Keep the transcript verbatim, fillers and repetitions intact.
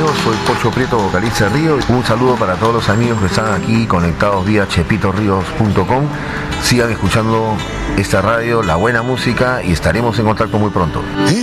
amigos, soy Pocho Prieto, vocalista de Río. Un saludo para todos los amigos que están aquí conectados vía chepito ríos punto com. Sigan escuchando esta radio, la buena música, y estaremos en contacto muy pronto.